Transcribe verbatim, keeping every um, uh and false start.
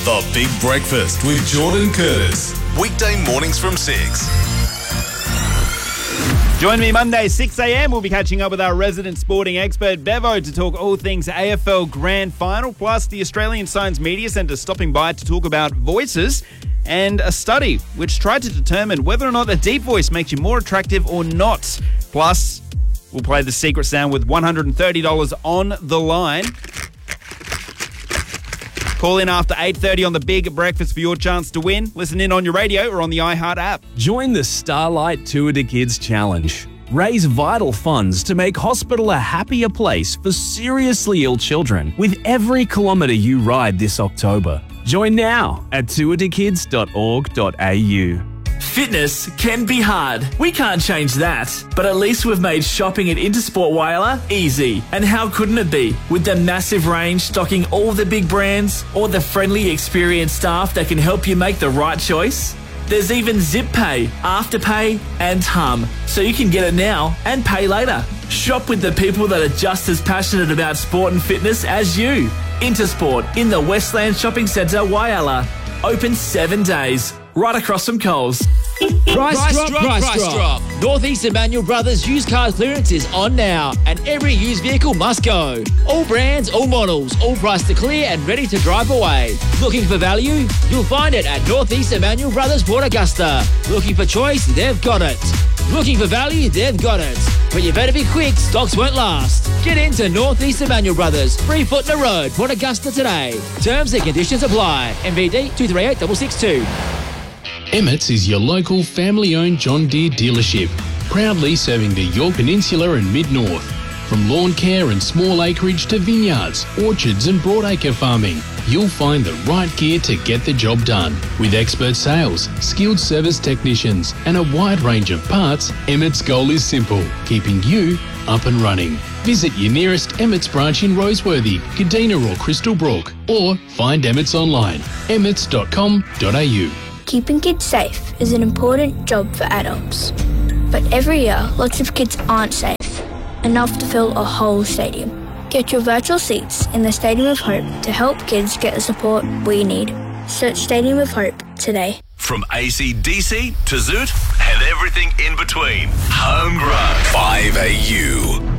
The Big Breakfast with Jordan Curtis. Weekday mornings from six. Join me Monday, six a.m. We'll be catching up with our resident sporting expert, Bevo, to talk all things A F L Grand Final, plus the Australian Science Media Centre stopping by to talk about voices and a study which tried to determine whether or not a deep voice makes you more attractive or not. Plus, we'll play the secret sound with one hundred thirty dollars on the line. Call in after eight thirty on the Big Breakfast for your chance to win. Listen in on your radio or on the iHeart app. Join the Starlight Tour to Kids Challenge. Raise vital funds to make hospital a happier place for seriously ill children with every kilometre you ride this October. Join now at tour to kids dot org dot a u. Fitness can be hard. We can't change that. But at least we've made shopping at Intersport Whyalla easy. And how couldn't it be? With the massive range stocking all the big brands, or the friendly, experienced staff that can help you make the right choice. There's even Zip Pay, Afterpay, and Hum, so you can get it now and pay later. Shop with the people that are just as passionate about sport and fitness as you. Intersport in the Westland Shopping Centre, Whyalla. Open seven days. Right across from Coles. Price, price drop, drop, price, price drop. drop. Northeast Emmanuel Brothers used car clearance is on now, and every used vehicle must go. All brands, all models, all priced to clear and ready to drive away. Looking for value? You'll find it at Northeast Emmanuel Brothers, Port Augusta. Looking for choice? They've got it. Looking for value? They've got it. But you better be quick, stocks won't last. Get into Northeast Emmanuel Brothers, Free Foot in the Road, Port Augusta today. Terms and conditions apply. M V D two three eight six six two. Emmett's is your local family-owned John Deere dealership, proudly serving the Yorke Peninsula and Mid-North. From lawn care and small acreage to vineyards, orchards and broadacre farming, you'll find the right gear to get the job done. With expert sales, skilled service technicians and a wide range of parts, Emmett's goal is simple, keeping you up and running. Visit your nearest Emmett's branch in Roseworthy, Kadina or Crystal Brook, or find Emmett's online, emmets dot com dot a u. Keeping kids safe is an important job for adults. But every year, lots of kids aren't safe enough to fill a whole stadium. Get your virtual seats in the Stadium of Hope to help kids get the support we need. Search Stadium of Hope today. From A C D C to Zoot and everything in between. Homegrown. five A U.